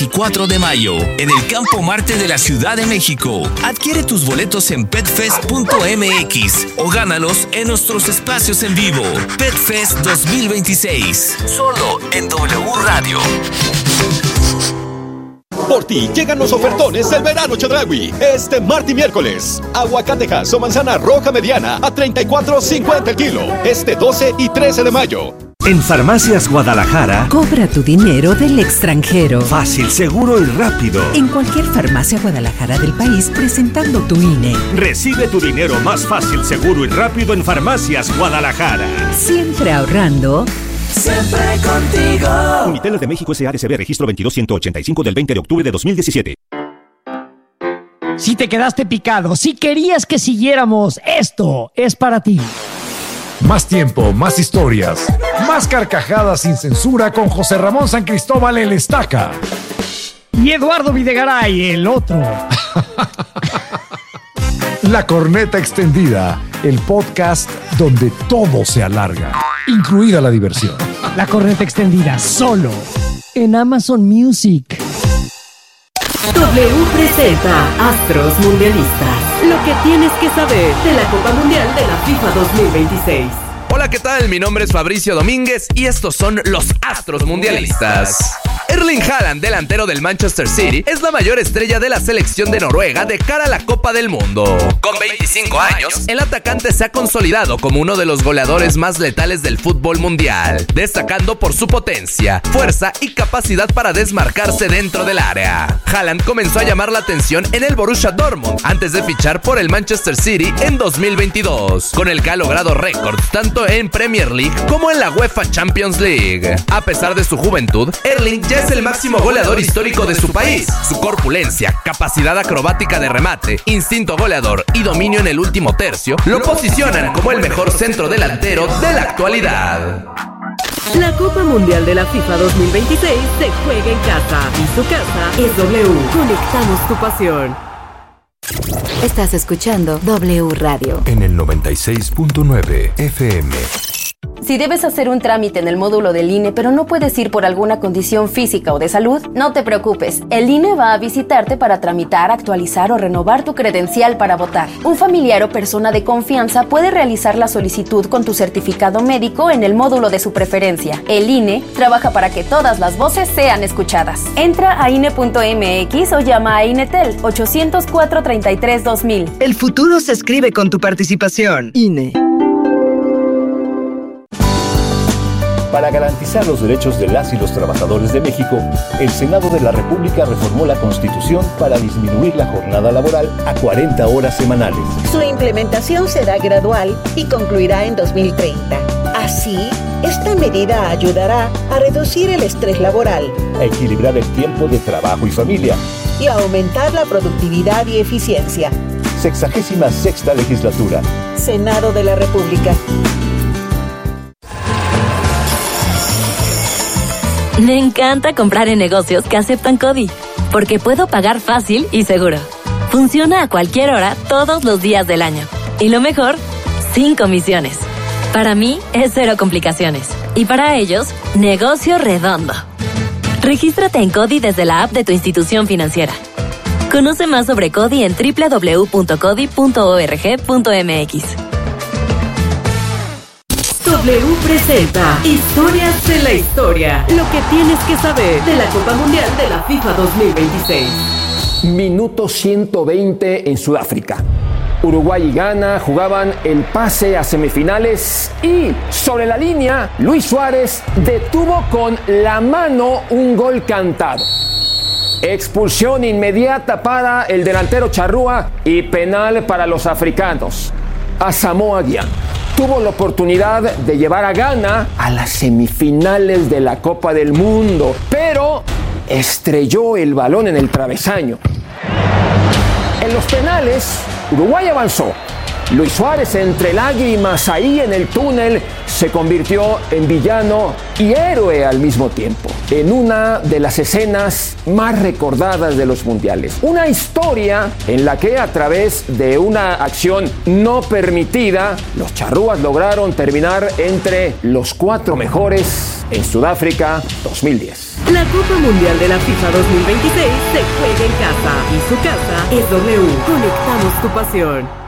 4 de mayo, en el Campo Marte de la Ciudad de México. Adquiere tus boletos en petfest.mx o gánalos en nuestros espacios en vivo. Petfest 2026, solo en W Radio. Por ti llegan los ofertones del verano Chedraui. Este martes y miércoles. Aguacatejas o manzana roja mediana a $34.50 el kilo. Este 12 y 13 de mayo. En Farmacias Guadalajara, cobra tu dinero del extranjero. Fácil, seguro y rápido. En cualquier farmacia Guadalajara del país, presentando tu INE. Recibe tu dinero más fácil, seguro y rápido en Farmacias Guadalajara. Siempre ahorrando. Siempre contigo. Uniteles de México S.A.D.C.B. registro 22185 del 20 de octubre de 2017. Si te quedaste picado, si querías que siguiéramos, esto es para ti. Más tiempo, más historias, más carcajadas sin censura con José Ramón San Cristóbal el Estaca. Y Eduardo Videgaray, el otro. La Corneta Extendida, el podcast donde todo se alarga, incluida la diversión. La Corneta Extendida, solo en Amazon Music. W presenta Astros Mundialistas. Lo que tienes que saber de la Copa Mundial de la FIFA 2026. Hola, ¿qué tal? Mi nombre es Fabricio Domínguez y estos son los Astros Mundialistas. Erling Haaland, delantero del Manchester City, es la mayor estrella de la selección de Noruega de cara a la Copa del Mundo. Con 25 años, el atacante se ha consolidado como uno de los goleadores más letales del fútbol mundial, destacando por su potencia, fuerza y capacidad para desmarcarse dentro del área. Haaland comenzó a llamar la atención en el Borussia Dortmund antes de fichar por el Manchester City en 2022, con el que ha logrado récords tanto en Premier League como en la UEFA Champions League. A pesar de su juventud, Erling ya es el máximo goleador histórico de su país. Su corpulencia, capacidad acrobática de remate, instinto goleador y dominio en el último tercio lo posicionan como el mejor centro delantero de la actualidad. La Copa Mundial de la FIFA 2026 se juega en casa y su casa es W. Conectamos tu pasión. Estás escuchando W Radio en el 96.9 FM. Si debes hacer un trámite en el módulo del INE, pero no puedes ir por alguna condición física o de salud, no te preocupes. El INE va a visitarte para tramitar, actualizar o renovar tu credencial para votar. Un familiar o persona de confianza puede realizar la solicitud con tu certificado médico en el módulo de su preferencia. El INE trabaja para que todas las voces sean escuchadas. Entra a INE.mx o llama a INETEL 800-433-2000. El futuro se escribe con tu participación. INE. Para garantizar los derechos de las y los trabajadores de México, el Senado de la República reformó la Constitución para disminuir la jornada laboral a 40 horas semanales. Su implementación será gradual y concluirá en 2030. Así, esta medida ayudará a reducir el estrés laboral, a equilibrar el tiempo de trabajo y familia y a aumentar la productividad y eficiencia. 66ª Legislatura. Senado de la República. Me encanta comprar en negocios que aceptan CODI, porque puedo pagar fácil y seguro. Funciona a cualquier hora, todos los días del año. Y lo mejor, sin comisiones. Para mí, es cero complicaciones. Y para ellos, negocio redondo. Regístrate en CODI desde la app de tu institución financiera. Conoce más sobre CODI en www.codi.org.mx. W presenta Historias de la Historia. Lo que tienes que saber de la Copa Mundial de la FIFA 2026. Minuto 120 en Sudáfrica. Uruguay y Ghana jugaban el pase a semifinales y sobre la línea Luis Suárez detuvo con la mano un gol cantado. Expulsión inmediata para el delantero Charrúa y penal para los africanos. Asamoah Gyan tuvo la oportunidad de llevar a Ghana a las semifinales de la Copa del Mundo, pero estrelló el balón en el travesaño. En los penales, Uruguay avanzó. Luis Suárez, entre lágrimas ahí en el túnel, se convirtió en villano y héroe al mismo tiempo, en una de las escenas más recordadas de los mundiales. Una historia en la que a través de una acción no permitida, los charrúas lograron terminar entre los 4 mejores en Sudáfrica 2010. La Copa Mundial de la FIFA 2026 se juega en casa y su casa es W. Conectamos tu pasión.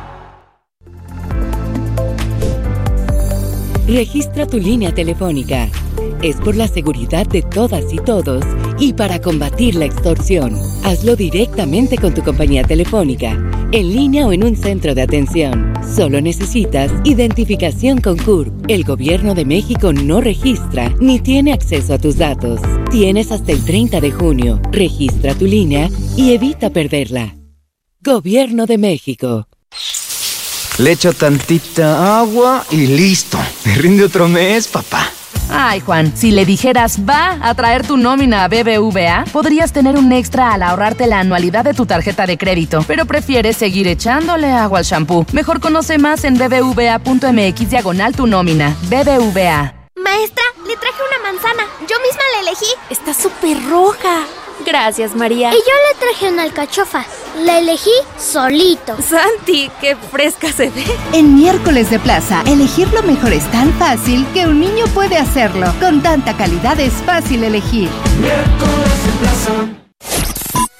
Registra tu línea telefónica. Es por la seguridad de todas y todos y para combatir la extorsión. Hazlo directamente con tu compañía telefónica, en línea o en un centro de atención. Solo necesitas identificación con CURP. El Gobierno de México no registra ni tiene acceso a tus datos. Tienes hasta el 30 de junio. Registra tu línea y evita perderla. Gobierno de México. Le echo tantita agua y listo. Me rinde otro mes, papá. Ay, Juan, si le dijeras va a traer tu nómina a BBVA, podrías tener un extra al ahorrarte la anualidad de tu tarjeta de crédito, pero prefieres seguir echándole agua al shampoo. Mejor conoce más en bbva.mx/tu nómina. BBVA. Maestra, le traje una manzana. Yo misma la elegí. Está súper roja. Gracias, María. Y yo le traje una alcachofa. La elegí solito. Santi, qué fresca se ve. En Miércoles de Plaza, elegir lo mejor es tan fácil que un niño puede hacerlo. Con tanta calidad es fácil elegir. Miércoles de Plaza.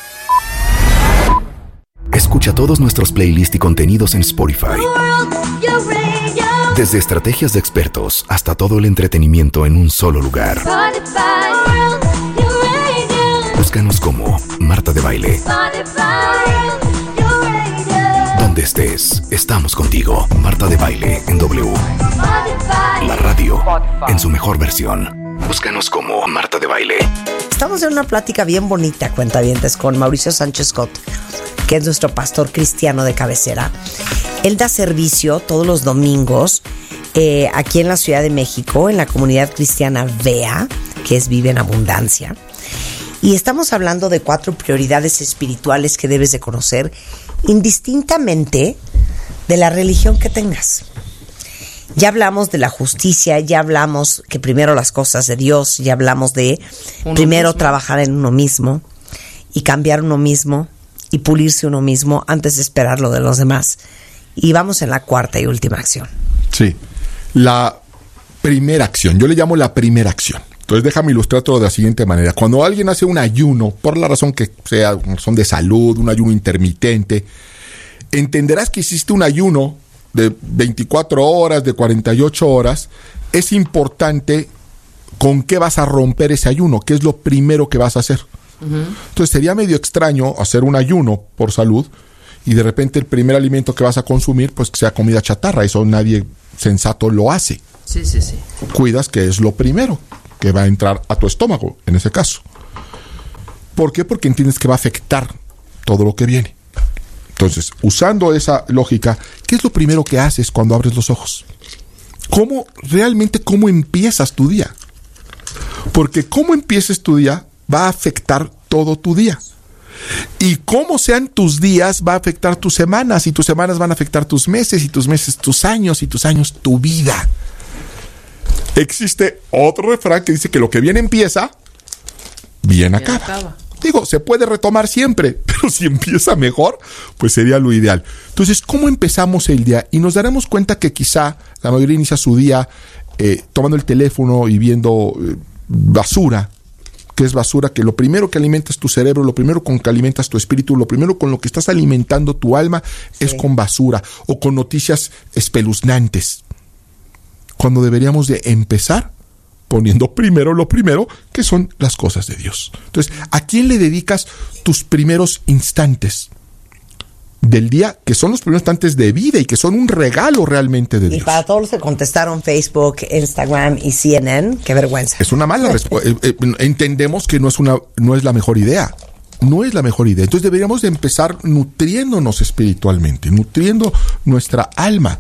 Escucha todos nuestros playlists y contenidos en Spotify. Desde estrategias de expertos hasta todo el entretenimiento en un solo lugar. Búscanos como Marta de Baile. Donde estés, estamos contigo. Marta de Baile en W. La radio en su mejor versión. Búscanos como Marta de Baile. Estamos en una plática bien bonita, cuentavientes, con Mauricio Sánchez Scott, que es nuestro pastor cristiano de cabecera. Él da servicio todos los domingos aquí en la Ciudad de México, en la comunidad cristiana VEA, que es Vive en Abundancia. Y estamos hablando de 4 prioridades espirituales que debes de conocer, indistintamente de la religión que tengas. Ya hablamos de la justicia, ya hablamos que primero las cosas de Dios, ya hablamos de primero trabajar en uno mismo y cambiar uno mismo y pulirse uno mismo antes de esperar lo de los demás. Y vamos en la 4ª y última acción. Sí, la primera acción, yo le llamo la primera acción. Entonces déjame ilustrarlo de la siguiente manera. Cuando alguien hace un ayuno, por la razón que sea, son de salud, un ayuno intermitente, entenderás que hiciste un ayuno de 24 horas, de 48 horas. Es importante con qué vas a romper ese ayuno, qué es lo primero que vas a hacer. Entonces sería medio extraño hacer un ayuno por salud y de repente el primer alimento que vas a consumir, pues que sea comida chatarra. Eso nadie sensato lo hace. Sí. Cuidas que es lo primero que va a entrar a tu estómago, en ese caso. ¿Por qué? Porque entiendes que va a afectar todo lo que viene. Entonces, usando esa lógica, ¿qué es lo primero que haces cuando abres los ojos? ¿Cómo empiezas tu día? Porque cómo empieces tu día va a afectar todo tu día. Y cómo sean tus días va a afectar tus semanas, y tus semanas van a afectar tus meses, y tus meses tus años, y tus años tu vida. Existe otro refrán que dice que lo que bien empieza, bien acaba. Digo, se puede retomar siempre, pero si empieza mejor, pues sería lo ideal. Entonces, ¿cómo empezamos el día? Y nos daremos cuenta que quizá la mayoría inicia su día tomando el teléfono y viendo basura. ¿Qué es basura? Que lo primero que alimentas tu cerebro, lo primero con que alimentas tu espíritu, lo primero con lo que estás alimentando tu alma es con basura o con noticias espeluznantes. Cuando deberíamos de empezar poniendo primero lo primero, que son las cosas de Dios. Entonces, ¿a quién le dedicas tus primeros instantes del día, que son los primeros instantes de vida y que son un regalo realmente de Dios? Y para todos los que contestaron Facebook, Instagram y CNN, qué vergüenza. Es una mala respuesta. Entendemos que no es la mejor idea. No es la mejor idea. Entonces deberíamos de empezar nutriéndonos espiritualmente, nutriendo nuestra alma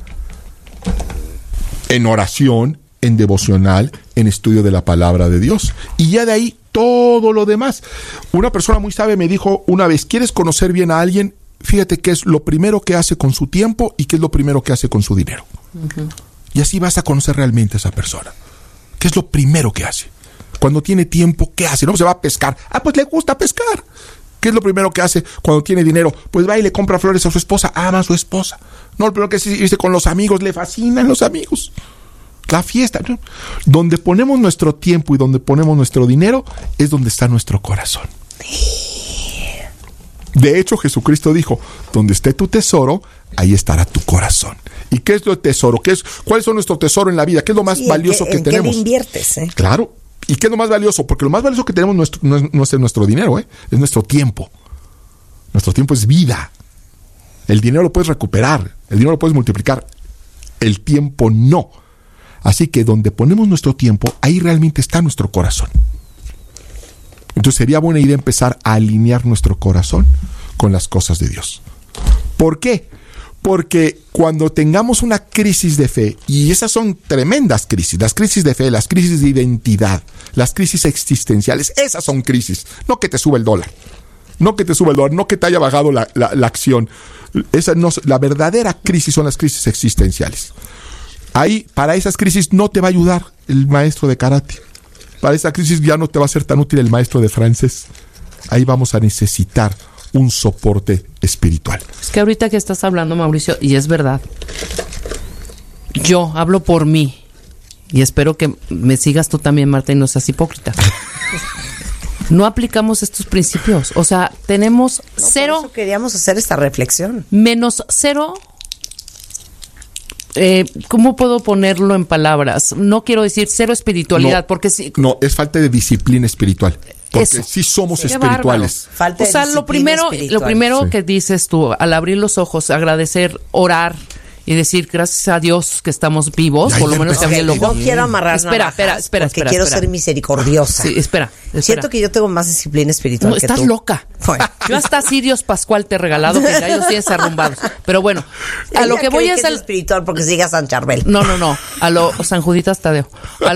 en oración, en devocional, en estudio de la palabra de Dios. Y ya de ahí todo lo demás. Una persona muy sabia me dijo una vez: ¿quieres conocer bien a alguien? Fíjate qué es lo primero que hace con su tiempo y qué es lo primero que hace con su dinero. Y así vas a conocer realmente a esa persona. ¿Qué es lo primero que hace? Cuando tiene tiempo, ¿qué hace? No se va a pescar. Pues le gusta pescar. ¿Qué es lo primero que hace cuando tiene dinero? Pues va y le compra flores a su esposa. Ama a su esposa. No, lo primero que hace es irse con los amigos. Le fascinan los amigos. La fiesta, ¿no? Donde ponemos nuestro tiempo y donde ponemos nuestro dinero es donde está nuestro corazón. De hecho, Jesucristo dijo, donde esté tu tesoro, ahí estará tu corazón. ¿Y qué es lo tesoro? ¿Cuál es nuestro tesoro en la vida? ¿Qué es lo más valioso que tenemos? ¿En qué inviertes? Claro. ¿Y qué es lo más valioso? Porque lo más valioso que tenemos no es nuestro dinero, es nuestro tiempo. Nuestro tiempo es vida. El dinero lo puedes recuperar, el dinero lo puedes multiplicar. El tiempo no. Así que donde ponemos nuestro tiempo, ahí realmente está nuestro corazón. Entonces sería buena idea empezar a alinear nuestro corazón con las cosas de Dios. ¿Por qué? Porque cuando tengamos una crisis de fe, y esas son tremendas crisis, las crisis de fe, las crisis de identidad, las crisis existenciales, esas son crisis, no que te sube el dólar, no que te haya bajado la acción. La verdadera crisis son las crisis existenciales. Ahí, para esas crisis no te va a ayudar el maestro de karate. Para esa crisis ya no te va a ser tan útil el maestro de francés. Ahí vamos a necesitar un soporte espiritual. Es que ahorita que estás hablando, Mauricio, y es verdad, yo hablo por mí, y espero que me sigas tú también, Marta, y no seas hipócrita. No aplicamos estos principios. O sea, tenemos cero... Por eso queríamos hacer esta reflexión. Menos cero... ¿cómo puedo ponerlo en palabras? No quiero decir cero espiritualidad, porque sí. No, es falta de disciplina espiritual. Porque sí somos espirituales. Falta de lo primero que dices tú, al abrir los ojos, agradecer, orar y decir gracias a Dios que estamos vivos, por lo menos también lo... No quiero amarrar Espera, porque quiero ser misericordiosa. Sí, espera. Siento que yo tengo más disciplina espiritual que tú. Estás loca. Bueno. Yo hasta Sirios Pascual te he regalado, que ya ellos tienes arrumbados. Pero bueno, a lo que voy es al... espiritual porque siga San Charbel. No. A lo San Juditas Tadeo.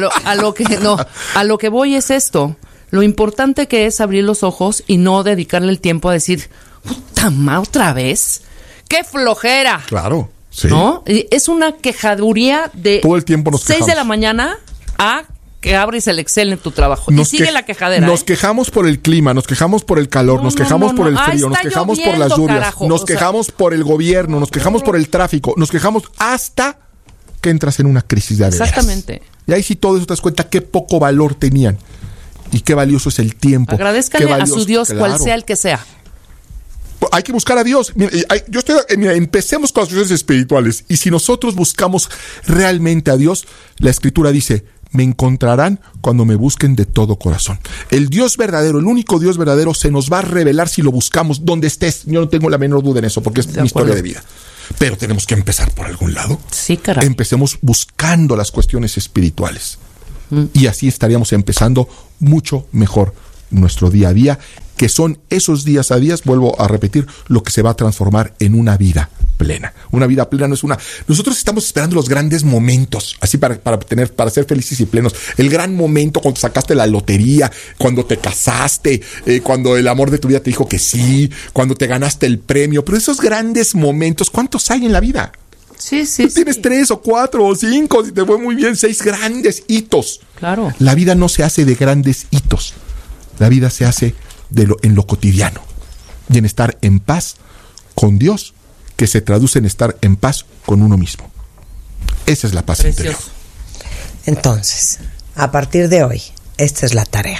A lo que voy es esto. Lo importante que es abrir los ojos y no dedicarle el tiempo a decir, ¡puta madre, otra vez! ¡Qué flojera! Claro. Sí. ¿No? Es una quejaduría de todo el tiempo nos 6 quejamos. De la mañana a que abres el Excel en tu trabajo. Y sigue la quejadera. Nos quejamos por el clima, nos quejamos por el calor, nos quejamos por el frío, nos quejamos por las lluvias, nos quejamos por el gobierno, nos quejamos por el tráfico, nos quejamos hasta que entras en una crisis de veras. Exactamente. Y ahí sí todo eso te das cuenta qué poco valor tenían y qué valioso es el tiempo. Agradezcanle a su Dios, claro, cual sea el que sea. Hay que buscar a Dios. Mira, empecemos con las cuestiones espirituales. Y si nosotros buscamos realmente a Dios, la Escritura dice, me encontrarán cuando me busquen de todo corazón. El Dios verdadero, el único Dios verdadero, se nos va a revelar si lo buscamos donde estés. Yo no tengo la menor duda en eso, porque es mi historia de vida. Pero tenemos que empezar por algún lado. Sí, caray. Empecemos buscando las cuestiones espirituales. Y así estaríamos empezando mucho mejor nuestro día a día, que son esos días a días, vuelvo a repetir, lo que se va a transformar en una vida plena. Una vida plena no es una... Nosotros estamos esperando los grandes momentos, así para ser felices y plenos. El gran momento cuando sacaste la lotería, cuando te casaste, cuando el amor de tu vida te dijo que sí, cuando te ganaste el premio. Pero esos grandes momentos, ¿cuántos hay en la vida? Sí. Tienes 3 o 4 o 5, si te fue muy bien, 6 grandes hitos. Claro. La vida no se hace de grandes hitos. La vida se hace en lo cotidiano y en estar en paz con Dios, que se traduce en estar en paz con uno mismo. Esa es la paz interior. Entonces, a partir de hoy, esta es la tarea.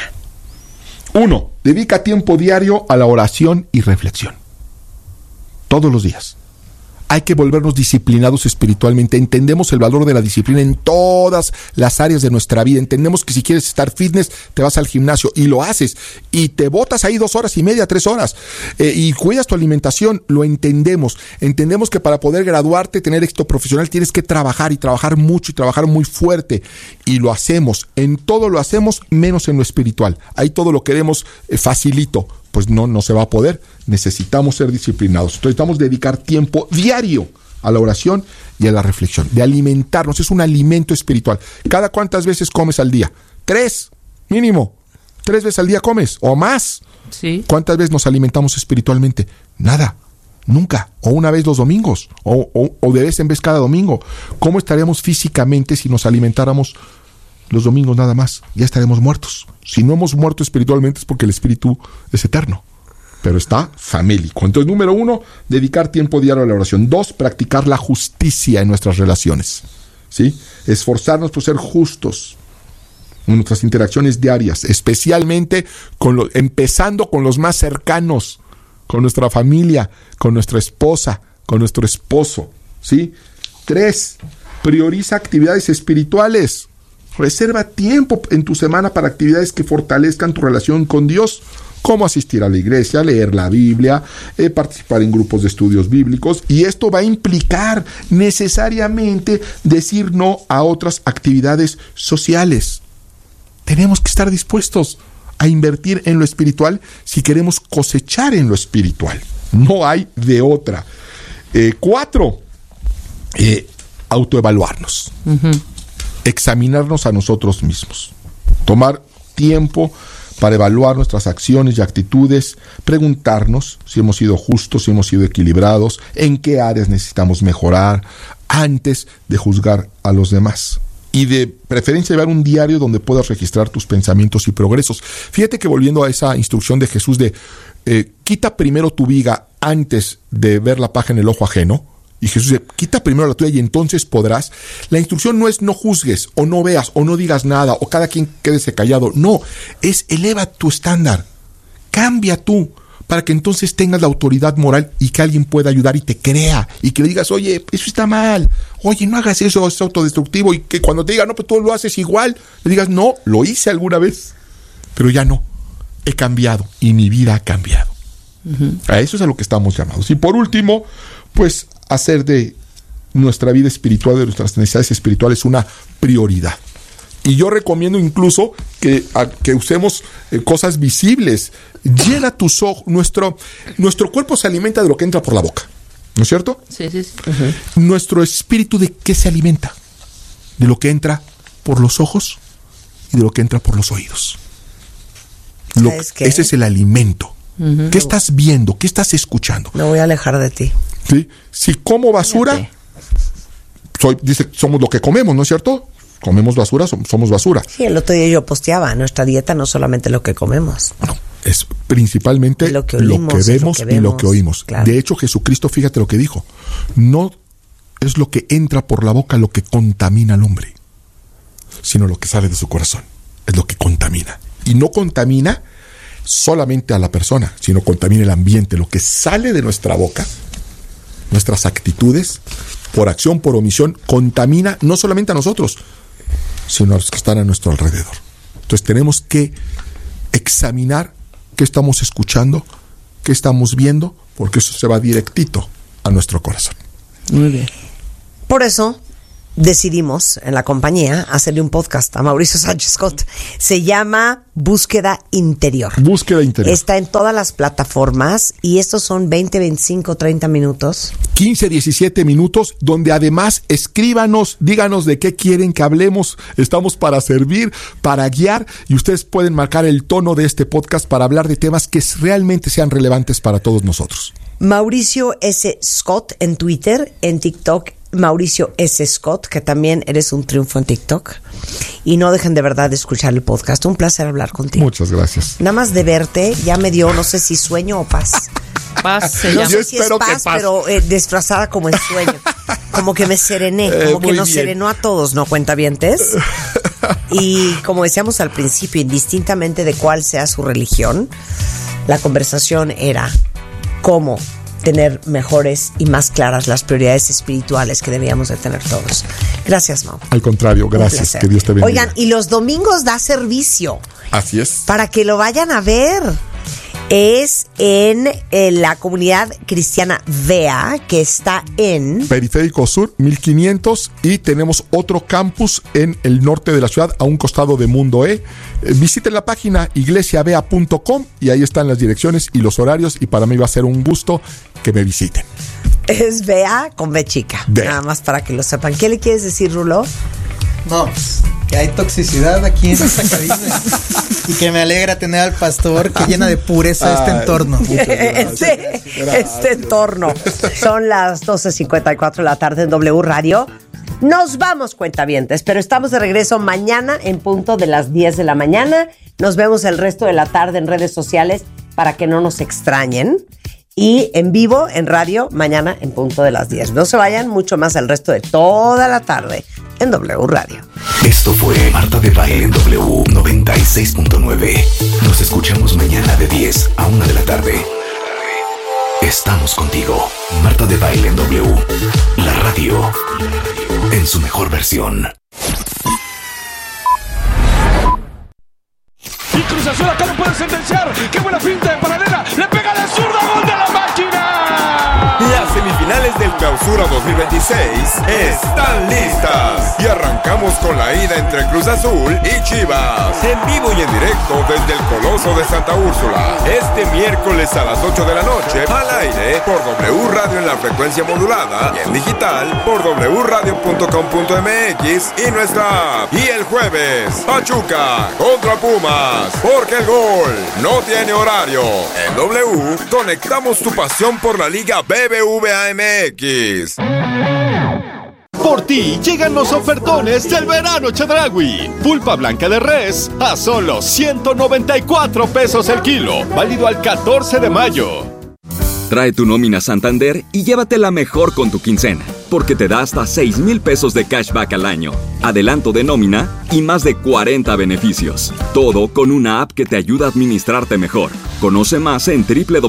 1. Dedica tiempo diario a la oración y reflexión. Todos los días. Hay que volvernos disciplinados espiritualmente. Entendemos el valor de la disciplina en todas las áreas de nuestra vida. Entendemos que si quieres estar fitness, te vas al gimnasio y lo haces. Y te botas ahí 2 horas y media, 3 horas. Y cuidas tu alimentación. Lo entendemos. Entendemos que para poder graduarte, tener éxito profesional, tienes que trabajar y trabajar mucho y trabajar muy fuerte. Y lo hacemos. En todo lo hacemos, menos en lo espiritual. Ahí todo lo queremos facilito. Pues no se va a poder. Necesitamos ser disciplinados. Entonces necesitamos dedicar tiempo diario a la oración y a la reflexión, de alimentarnos. Es un alimento espiritual. ¿Cada cuántas veces comes al día? 3, mínimo. 3 veces al día comes, o más. Sí. ¿Cuántas veces nos alimentamos espiritualmente? Nada. Nunca. O una vez los domingos. O de vez en vez cada domingo. ¿Cómo estaríamos físicamente si nos alimentáramos los domingos nada más? Ya estaremos muertos. Si no hemos muerto espiritualmente es porque el espíritu es eterno. Pero está famélico. Entonces, número 1, dedicar tiempo diario a la oración. 2, practicar la justicia en nuestras relaciones. ¿Sí? Esforzarnos por ser justos en nuestras interacciones diarias, especialmente empezando con los más cercanos, con nuestra familia, con nuestra esposa, con nuestro esposo. ¿Sí? 3, prioriza actividades espirituales. Reserva tiempo en tu semana para actividades que fortalezcan tu relación con Dios, como asistir a la iglesia, leer la Biblia, participar en grupos de estudios bíblicos, y esto va a implicar necesariamente decir no a otras actividades sociales. Tenemos que estar dispuestos a invertir en lo espiritual si queremos cosechar en lo espiritual. No hay de otra. 4, autoevaluarnos. Examinarnos a nosotros mismos. Tomar tiempo para evaluar nuestras acciones y actitudes, preguntarnos si hemos sido justos, si hemos sido equilibrados, en qué áreas necesitamos mejorar, antes de juzgar a los demás. Y de preferencia llevar un diario donde puedas registrar tus pensamientos y progresos. Fíjate que volviendo a esa instrucción de Jesús de quita primero tu viga antes de ver la paja en el ojo ajeno, y Jesús dice, quita primero la tuya y entonces podrás. La instrucción no es no juzgues, o no veas, o no digas nada, o cada quien quédese callado. No, es eleva tu estándar. Cambia tú, para que entonces tengas la autoridad moral y que alguien pueda ayudar y te crea. Y que le digas, oye, eso está mal. Oye, no hagas eso, es autodestructivo. Y que cuando te diga, no, pues tú lo haces igual, le digas, no, lo hice alguna vez, pero ya no. He cambiado y mi vida ha cambiado. A eso es a lo que estamos llamados. Y por último, pues hacer de nuestra vida espiritual, de nuestras necesidades espirituales, una prioridad. Y yo recomiendo incluso que usemos cosas visibles. Llena tus ojos. Nuestro cuerpo se alimenta de lo que entra por la boca, ¿no es cierto? Sí. Nuestro espíritu, ¿de qué se alimenta? De lo que entra por los ojos y de lo que entra por los oídos. Ese es el alimento. ¿Qué estás viendo? ¿Qué estás escuchando? Me voy a alejar de ti. ¿Sí? Si como basura, dice, somos lo que comemos, ¿no es cierto? Comemos basura, somos basura. Sí, el otro día yo posteaba, nuestra dieta no solamente lo que comemos. No, es principalmente lo que vemos y lo que oímos. Claro. De hecho, Jesucristo, fíjate lo que dijo. No es lo que entra por la boca lo que contamina al hombre, sino lo que sale de su corazón. Es lo que contamina. Y no contamina solamente a la persona, sino contamina el ambiente. Lo que sale de nuestra boca, nuestras actitudes, por acción, por omisión, contamina no solamente a nosotros, sino a los que están a nuestro alrededor. Entonces tenemos que examinar qué estamos escuchando, qué estamos viendo, porque eso se va directito a nuestro corazón. Muy bien. Por eso decidimos en la compañía hacerle un podcast a Mauricio Sánchez Scott. Se llama Búsqueda Interior. Búsqueda Interior. Está en todas las plataformas y estos son 20, 25, 30 minutos. 15, 17 minutos, donde además escríbanos, díganos de qué quieren que hablemos. Estamos para servir, para guiar, y ustedes pueden marcar el tono de este podcast para hablar de temas que realmente sean relevantes para todos nosotros. Mauricio S. Scott en Twitter, en TikTok, Mauricio S. Scott, que también eres un triunfo en TikTok. Y no dejen de verdad de escuchar el podcast. Un placer hablar contigo. Muchas gracias. Nada más de verte ya me dio, no sé si sueño o paz. Paz se no llama. sé si es paz, pero disfrazada como en sueño. Como que me serené, como que nos serenó a todos, ¿no, cuentavientes? Y como decíamos al principio, indistintamente de cuál sea su religión, la conversación era cómo tener mejores y más claras las prioridades espirituales que debíamos de tener todos. Gracias, Mau. Al contrario, gracias. Que Dios te bendiga. Oigan, y los domingos da servicio. Así es. Para que lo vayan a ver. Es en la comunidad cristiana VEA, que está en Periférico Sur 1500, y tenemos otro campus en el norte de la ciudad, a un costado de Mundo E. Visiten la página iglesiavea.com y ahí están las direcciones y los horarios, y para mí va a ser un gusto que me visiten. Es VEA con B chica, nada más para que lo sepan. ¿Qué le quieres decir, Rulo? No, pues, que hay toxicidad aquí en esta cabina. Y que me alegra tener al pastor que llena de pureza este entorno. Este entorno. Son las 12:54 de la tarde en W Radio. Nos vamos, cuentavientes, pero estamos de regreso mañana en punto de las 10 de la mañana. Nos vemos el resto de la tarde en redes sociales para que no nos extrañen. Y en vivo, en radio, mañana en punto de las 10. No se vayan, mucho más el resto de toda la tarde en W Radio. Esto fue Marta de Baile en W 96.9. Nos escuchamos mañana de 10 a 1 de la tarde. Estamos contigo. Marta de Baile en W. La radio en su mejor versión. Y Cruz Azul acá no puede sentenciar. ¡Qué buena finta de paralela! ¡Le pega la zurda! ¡Gol de la máquina! Las semifinales del Clausura 2026 están listas. Y arrancamos con la ida entre Cruz Azul y Chivas. En vivo y en directo desde el Coloso de Santa Úrsula. Este miércoles a las 8 de la noche, al aire por W Radio en la frecuencia modulada y en digital por wradio.com.mx y nuestra app. Y el jueves, Pachuca contra Pumas, porque el gol no tiene horario. En W, conectamos tu pasión por la Liga BBVA MX. Por ti llegan los ofertones del verano Chedraui. Pulpa blanca de res a solo 194 pesos el kilo. Válido al 14 de mayo. Trae tu nómina Santander y llévatela mejor con tu quincena, porque te da hasta 6,000 pesos de cashback al año, adelanto de nómina y más de 40 beneficios. Todo con una app que te ayuda a administrarte mejor. Conoce más en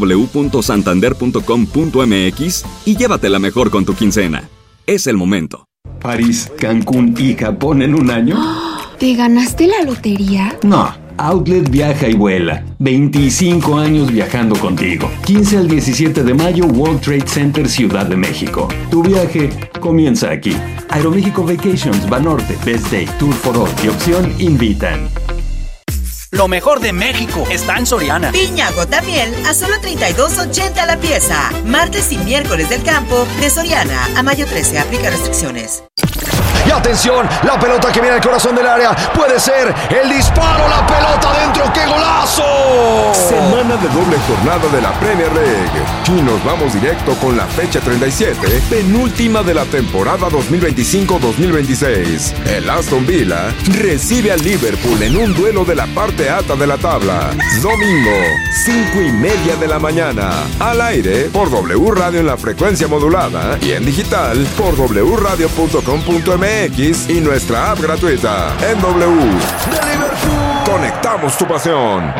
www.santander.com.mx y llévatela mejor con tu quincena. Es el momento. París, Cancún y Japón en un año. ¿Te ganaste la lotería? No. Outlet viaja y vuela. 25 años viajando contigo. 15 al 17 de mayo, World Trade Center, Ciudad de México. Tu viaje comienza aquí. Aeroméxico Vacations, Banorte, Best Day, Tour for All y Opción invitan. Lo mejor de México está en Soriana. Piña gota miel a solo $32.80 la pieza. Martes y miércoles del campo de Soriana a mayo 13. Aplica restricciones. Y atención, la pelota que viene al corazón del área. Puede ser el disparo, la pelota dentro. ¡Qué golazo! Semana de doble jornada de la Premier League. Y nos vamos directo con la fecha 37, penúltima de la temporada 2025-2026. El Aston Villa recibe al Liverpool en un duelo de la parte alta de la tabla. Domingo, 5:30 de la mañana. Al aire por W Radio en la frecuencia modulada y en digital por wradio.com.mx y nuestra app gratuita en W. Conectamos tu pasión.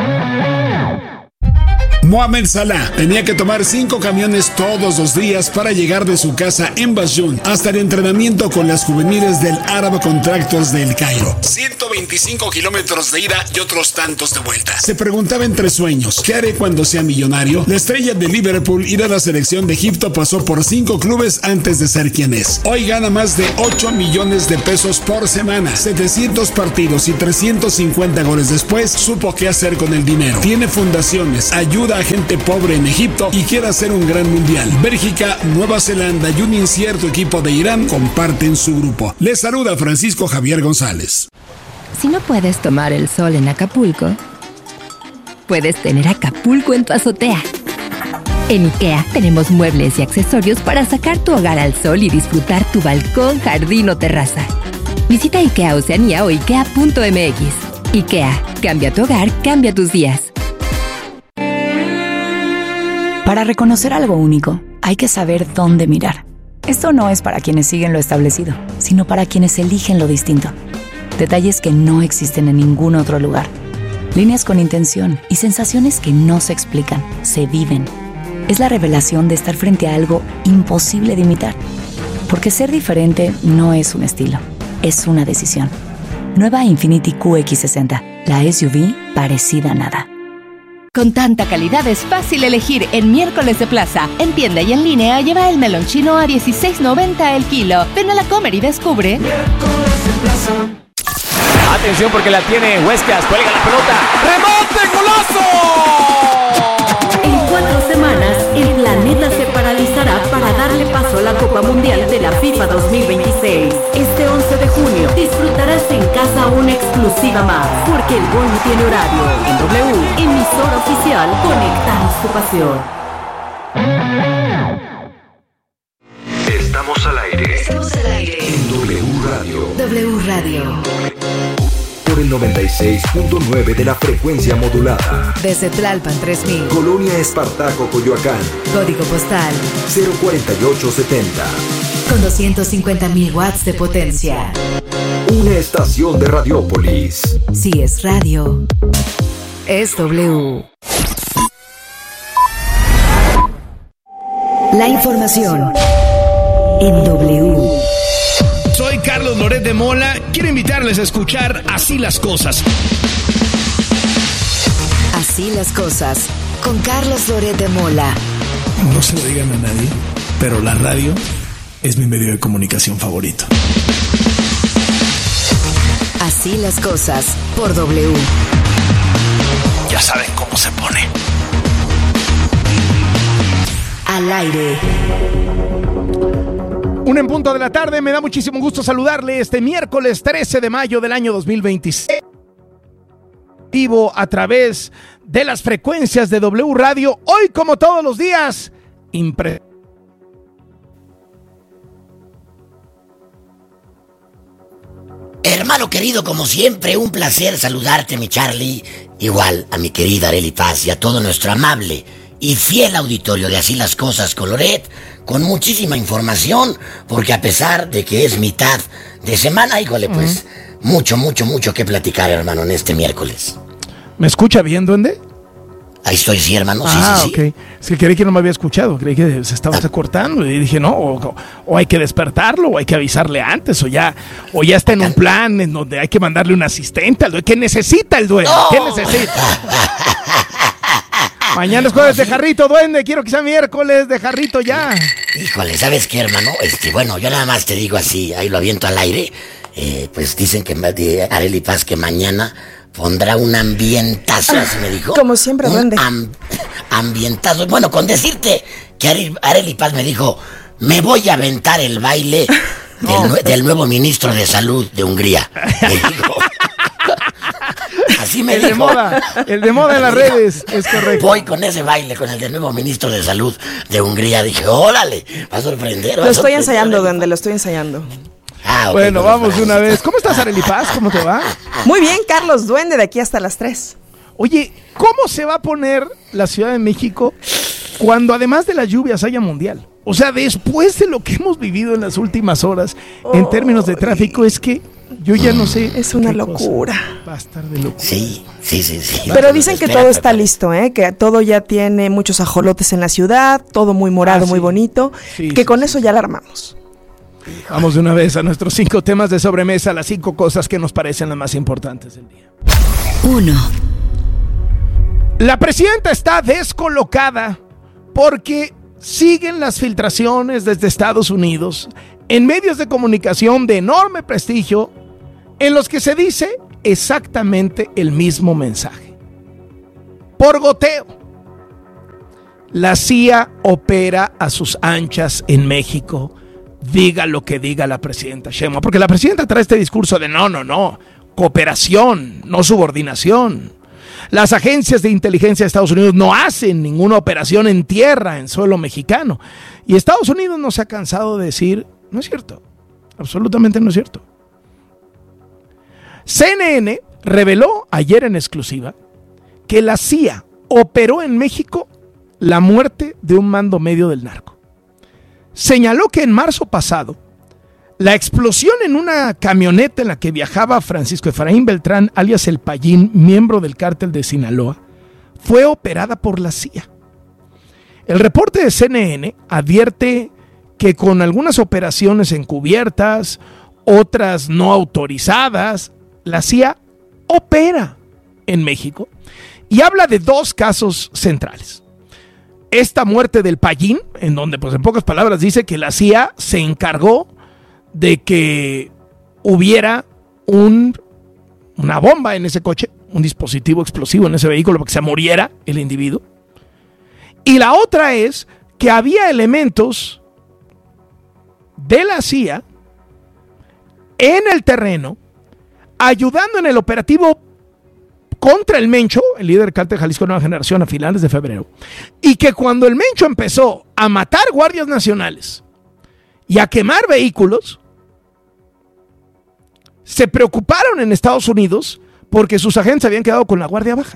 Mohamed Salah tenía que tomar 5 camiones todos los días para llegar de su casa en Basjún hasta el entrenamiento con las juveniles del Arab Contractors del Cairo. 125 kilómetros de ida y otros tantos de vuelta. Se preguntaba entre sueños, ¿qué haré cuando sea millonario? La estrella de Liverpool y de la selección de Egipto pasó por 5 clubes antes de ser quien es. Hoy gana más de 8 millones de pesos por semana. 700 partidos y 350 goles después, supo qué hacer con el dinero. Tiene fundaciones, ayuda a gente pobre en Egipto y quiere hacer un gran mundial. Bélgica, Nueva Zelanda y un incierto equipo de Irán comparten su grupo. Les saluda Francisco Javier González. Si no puedes tomar el sol en Acapulco, puedes tener Acapulco en tu azotea. En IKEA tenemos muebles y accesorios para sacar tu hogar al sol y disfrutar tu balcón, jardín o terraza. Visita IKEA Oceanía o IKEA.mx. IKEA, cambia tu hogar, cambia tus días. Para reconocer algo único, hay que saber dónde mirar. Esto no es para quienes siguen lo establecido, sino para quienes eligen lo distinto. Detalles que no existen en ningún otro lugar. Líneas con intención y sensaciones que no se explican, se viven. Es la revelación de estar frente a algo imposible de imitar. Porque ser diferente no es un estilo, es una decisión. Nueva Infiniti QX60, la SUV parecida a nada. Con tanta calidad es fácil elegir en Miércoles de Plaza. En tienda y en línea lleva el melón chino a $16.90 el kilo. Ven a la Comer y descubre. Miércoles de Plaza. Atención porque la tiene Huescas, cuelga la pelota. ¡Rebote, golazo! En 4 semanas, el planeta se paralizará para darle paso a la Copa Mundial de la FIFA 2026. Este 11 de junio disfrutarás en casa una exclusiva exclusiva más, porque el gol no tiene horario. En W, emisora oficial, conectamos tu pasión. Estamos al aire. Estamos al aire. En W Radio. W Radio. Por el 96.9 de la frecuencia modulada. Desde Tlalpan 3000. Colonia Espartaco, Coyoacán. Código postal 04870. con 250.000 watts de potencia. Una estación de Radiópolis. Si es radio, es W. La información en W. Soy Carlos Loret de Mola. Quiero invitarles a escuchar Así las Cosas. Así las cosas, con Carlos Loret de Mola. No se lo digan a nadie, pero la radio es mi medio de comunicación favorito. Así las cosas, por W. Ya saben cómo se pone. Al aire. 1 en punto de la tarde, me da muchísimo gusto saludarle este miércoles 13 de mayo del año 2026. Vivo a través de las frecuencias de W Radio. Hoy, como todos los días, Hermano querido, como siempre, un placer saludarte, mi Charlie. Igual a mi querida Arely Paz y a todo nuestro amable y fiel auditorio de Así las Cosas con Loret, con muchísima información, porque a pesar de que es mitad de semana, híjole, pues, mucho que platicar, hermano, en este miércoles. ¿Me escucha bien, duende? Ahí estoy, sí, hermano, sí. Ok. Es que creí que no me había escuchado, creí que se estaba cortando y dije, no, o hay que despertarlo, o hay que avisarle antes, o ya está en un plan en donde hay que mandarle un asistente al duende. ¿Qué necesita el duende? ¿Qué necesita? Mañana es jueves de jarrito, duende, quiero que sea miércoles de jarrito ya. Híjole, ¿sabes qué, hermano? Bueno, yo nada más te digo así, ahí lo aviento al aire, pues dicen que Arely Paz que mañana pondrá un ambientazo, así me dijo. Como siempre, duende. Ambientazo. Bueno, con decirte que Arely Paz me dijo, me voy a aventar el baile del nuevo ministro de Salud de Hungría. Me dijo. Así me dijo. El de moda en las redes, es correcto. Voy con ese baile, con el del nuevo ministro de Salud de Hungría. Dije, órale, va a sorprender. Lo estoy ensayando, duende, lo estoy ensayando. Okay, bueno, vamos de una vez. ¿Cómo estás, Arely Paz? ¿Cómo te va? Muy bien, Carlos, duende, de aquí hasta las 3. Oye, ¿cómo se va a poner la Ciudad de México cuando además de las lluvias haya mundial? O sea, después de lo que hemos vivido en las últimas horas en términos de tráfico, es que yo ya no sé. Es una locura. Va a estar de locura. Sí. Pero dicen que todo está listo, que todo ya tiene muchos ajolotes en la ciudad, todo muy morado, muy bonito, que con eso ya la armamos. Vamos de una vez a nuestros 5 temas de sobremesa, las 5 cosas que nos parecen las más importantes del día. 1. La presidenta está descolocada porque siguen las filtraciones desde Estados Unidos en medios de comunicación de enorme prestigio en los que se dice exactamente el mismo mensaje. Por goteo. La CIA opera a sus anchas en México. Diga lo que diga la presidenta Sheinbaum, porque la presidenta trae este discurso de no, cooperación, no subordinación. Las agencias de inteligencia de Estados Unidos no hacen ninguna operación en tierra, en suelo mexicano. Y Estados Unidos no se ha cansado de decir, no es cierto, absolutamente no es cierto. CNN reveló ayer en exclusiva que la CIA operó en México la muerte de un mando medio del narco. Señaló que en marzo pasado, la explosión en una camioneta en la que viajaba Francisco Efraín Beltrán, alias El Payín, miembro del cártel de Sinaloa, fue operada por la CIA. El reporte de CNN advierte que con algunas operaciones encubiertas, otras no autorizadas, la CIA opera en México y habla de 2 casos centrales. Esta muerte del Payín, en donde, pues en pocas palabras, dice que la CIA se encargó de que hubiera una bomba en ese coche, un dispositivo explosivo en ese vehículo para que se muriera el individuo. Y la otra es que había elementos de la CIA en el terreno ayudando en el operativo contra el Mencho, el líder del cártel Jalisco Nueva Generación, a finales de febrero, y que cuando el Mencho empezó a matar guardias nacionales y a quemar vehículos, se preocuparon en Estados Unidos porque sus agentes habían quedado con la guardia baja.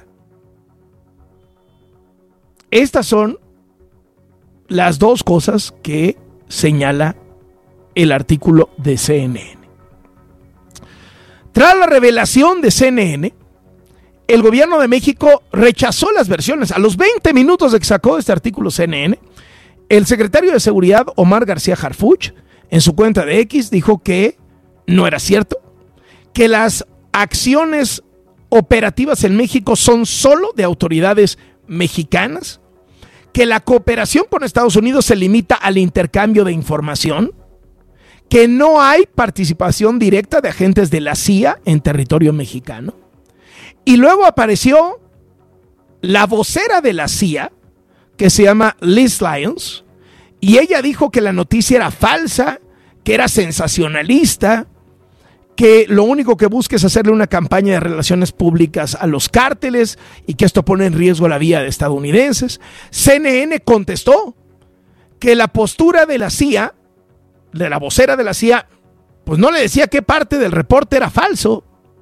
Estas son las dos cosas que señala el artículo de CNN. Tras la revelación de CNN, el gobierno de México rechazó las versiones. A los 20 minutos de que sacó este artículo CNN, el secretario de Seguridad, Omar García Harfuch, en su cuenta de X, dijo que no era cierto, que las acciones operativas en México son solo de autoridades mexicanas, que la cooperación con Estados Unidos se limita al intercambio de información, que no hay participación directa de agentes de la CIA en territorio mexicano. Y luego apareció la vocera de la CIA, que se llama Liz Lyons, y ella dijo que la noticia era falsa, que era sensacionalista, que lo único que busca es hacerle una campaña de relaciones públicas a los cárteles y que esto pone en riesgo la vida de estadounidenses. CNN contestó que la postura de la CIA, de la vocera de la CIA, pues no le decía qué parte del reporte era falso,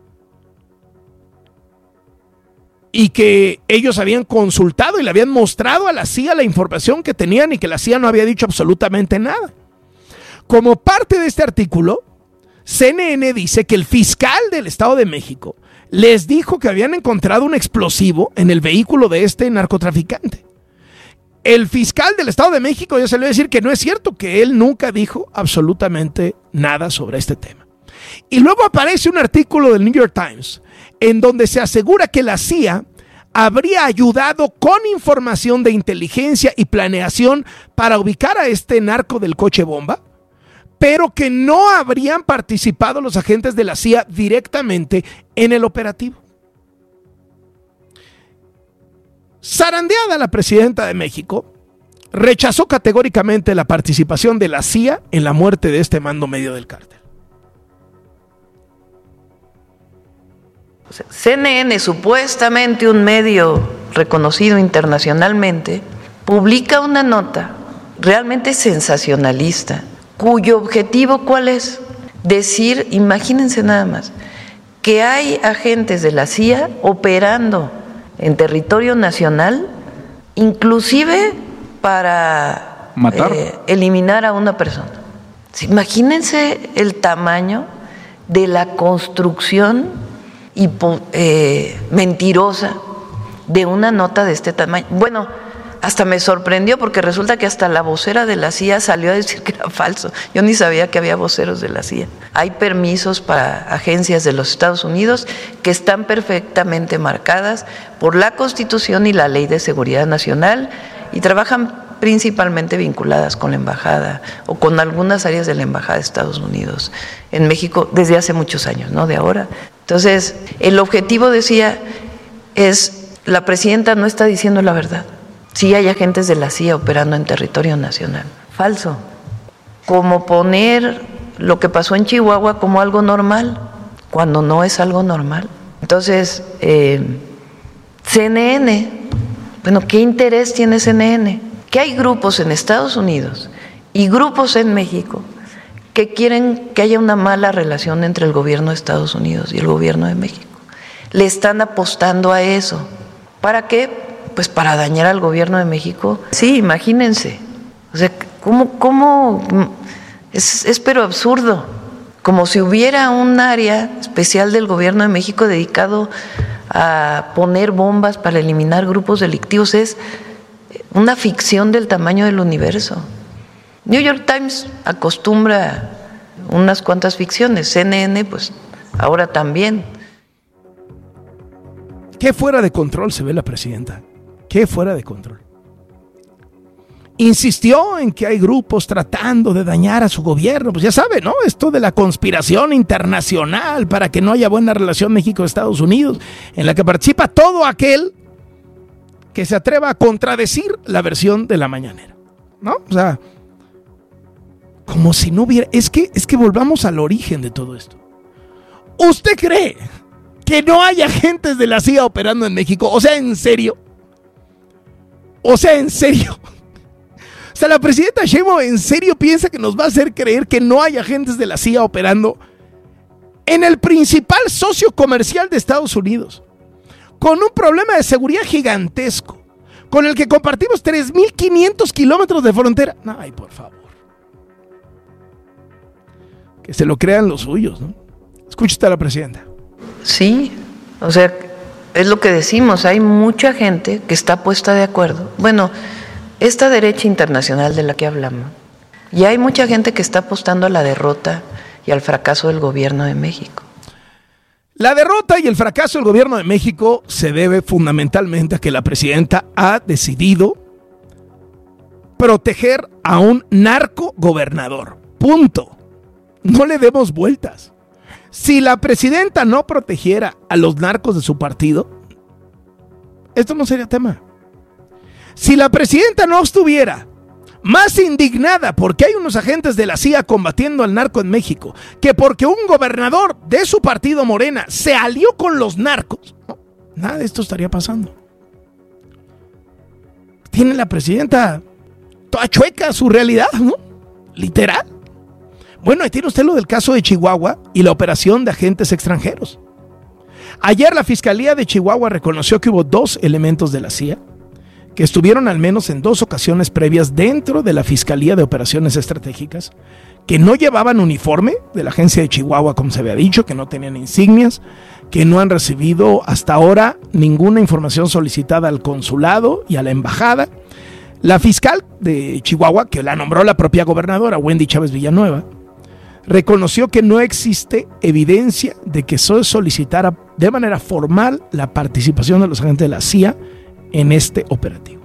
y que ellos habían consultado y le habían mostrado a la CIA la información que tenían y que la CIA no había dicho absolutamente nada. Como parte de este artículo, CNN dice que el fiscal del Estado de México les dijo que habían encontrado un explosivo en el vehículo de este narcotraficante. El fiscal del Estado de México ya se le va a decir que no es cierto, que él nunca dijo absolutamente nada sobre este tema. Y luego aparece un artículo del New York Times en donde se asegura que la CIA habría ayudado con información de inteligencia y planeación para ubicar a este narco del coche bomba, pero que no habrían participado los agentes de la CIA directamente en el operativo. Zarandeada, la presidenta de México rechazó categóricamente la participación de la CIA en la muerte de este mando medio del cártel. CNN, supuestamente un medio reconocido internacionalmente, publica una nota realmente sensacionalista, cuyo objetivo, ¿cuál es? Decir, imagínense nada más, que hay agentes de la CIA operando en territorio nacional, inclusive para eliminar a una persona. Imagínense el tamaño de la construcción mentirosa de una nota de este tamaño. Bueno, hasta me sorprendió porque resulta que hasta la vocera de la CIA salió a decir que era falso. Yo ni sabía que había voceros de la CIA. Hay permisos para agencias de los Estados Unidos que están perfectamente marcadas por la Constitución y la Ley de Seguridad Nacional y trabajan principalmente vinculadas con la embajada o con algunas áreas de la embajada de Estados Unidos en México desde hace muchos años, no de ahora. Entonces, el objetivo, decía, es, la presidenta no está diciendo la verdad. Sí hay agentes de la CIA operando en territorio nacional. Falso. Como poner lo que pasó en Chihuahua como algo normal, cuando no es algo normal. Entonces, CNN, bueno, ¿qué interés tiene CNN? Que hay grupos en Estados Unidos y grupos en México que quieren que haya una mala relación entre el gobierno de Estados Unidos y el gobierno de México. Le están apostando a eso. ¿Para qué? Pues para dañar al gobierno de México. Sí, imagínense. O sea, ¿cómo? Es pero absurdo. Como si hubiera un área especial del gobierno de México dedicado a poner bombas para eliminar grupos delictivos. Es una ficción del tamaño del universo. New York Times acostumbra unas cuantas ficciones, CNN pues ahora también. Qué fuera de control se ve la presidenta, qué fuera de control. Insistió en que hay grupos tratando de dañar a su gobierno, pues ya sabe, ¿no? Esto de la conspiración internacional para que no haya buena relación México-Estados Unidos, en la que participa todo aquel que se atreva a contradecir la versión de la mañanera, ¿no? O sea, como si no hubiera... Es que volvamos al origen de todo esto. ¿Usted cree que no hay agentes de la CIA operando en México? O sea, ¿en serio? O sea, la presidenta Sheinbaum en serio piensa que nos va a hacer creer que no hay agentes de la CIA operando en el principal socio comercial de Estados Unidos, con un problema de seguridad gigantesco, con el que compartimos 3.500 kilómetros de frontera. Ay, por favor. Que se lo crean los suyos, ¿no? Escúchate a la presidenta. Sí, o sea, es lo que decimos, hay mucha gente que está puesta de acuerdo. Bueno, esta derecha internacional de la que hablamos, y hay mucha gente que está apostando a la derrota y al fracaso del gobierno de México. La derrota y el fracaso del gobierno de México se debe fundamentalmente a que la presidenta ha decidido proteger a un narcogobernador. Punto. No le demos vueltas. Si la presidenta no protegiera a los narcos de su partido, esto no sería tema. Si la presidenta no estuviera más indignada porque hay unos agentes de la CIA combatiendo al narco en México, que porque un gobernador de su partido Morena se alió con los narcos, nada de esto estaría pasando. Tiene la presidenta toda chueca su realidad, ¿no? Literal. Bueno, ahí tiene usted lo del caso de Chihuahua y la operación de agentes extranjeros. Ayer la Fiscalía de Chihuahua reconoció que hubo 2 elementos de la CIA que estuvieron al menos en 2 ocasiones previas dentro de la Fiscalía de Operaciones Estratégicas, que no llevaban uniforme de la agencia de Chihuahua, como se había dicho, que no tenían insignias, que no han recibido hasta ahora ninguna información solicitada al consulado y a la embajada. La fiscal de Chihuahua, que la nombró la propia gobernadora, Wendy Chávez Villanueva, reconoció que no existe evidencia de que se solicitara de manera formal la participación de los agentes de la CIA en este operativo.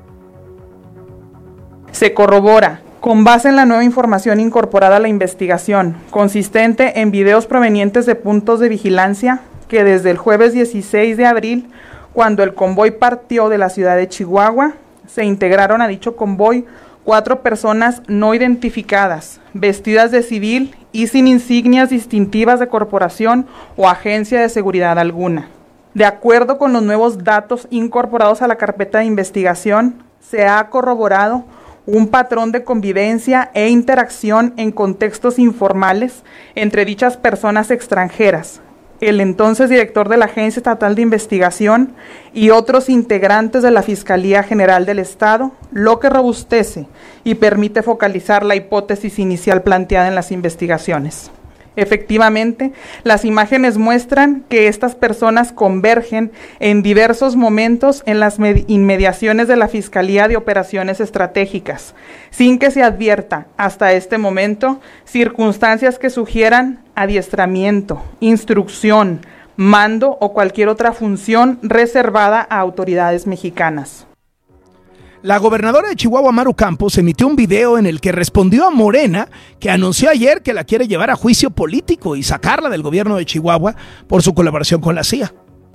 Se corrobora, con base en la nueva información incorporada a la investigación, consistente en videos provenientes de puntos de vigilancia, que desde el jueves 16 de abril, cuando el convoy partió de la ciudad de Chihuahua, se integraron a dicho convoy 4 personas no identificadas, vestidas de civil y sin insignias distintivas de corporación o agencia de seguridad alguna. De acuerdo con los nuevos datos incorporados a la carpeta de investigación, se ha corroborado un patrón de convivencia e interacción en contextos informales entre dichas personas extranjeras, el entonces director de la Agencia Estatal de Investigación y otros integrantes de la Fiscalía General del Estado, lo que robustece y permite focalizar la hipótesis inicial planteada en las investigaciones. Efectivamente, las imágenes muestran que estas personas convergen en diversos momentos en las inmediaciones de la Fiscalía de Operaciones Estratégicas, sin que se advierta hasta este momento circunstancias que sugieran adiestramiento, instrucción, mando o cualquier otra función reservada a autoridades mexicanas. La gobernadora de Chihuahua, Maru Campos, emitió un video en el que respondió a Morena, que anunció ayer que la quiere llevar a juicio político y sacarla del gobierno de Chihuahua por su colaboración con la CIA.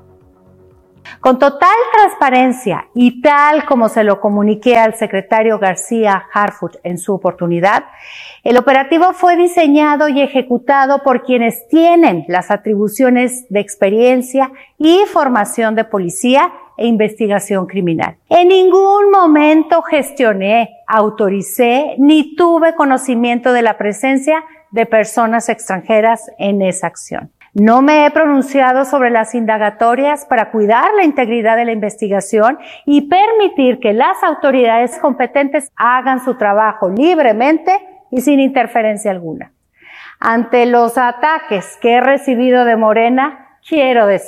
Con total transparencia y tal como se lo comuniqué al secretario García Harfuch en su oportunidad, el operativo fue diseñado y ejecutado por quienes tienen las atribuciones de experiencia y formación de policía e investigación criminal. En ningún momento gestioné, autoricé ni tuve conocimiento de la presencia de personas extranjeras en esa acción. No me he pronunciado sobre las indagatorias para cuidar la integridad de la investigación y permitir que las autoridades competentes hagan su trabajo libremente y sin interferencia alguna. Ante los ataques que he recibido de Morena, quiero decir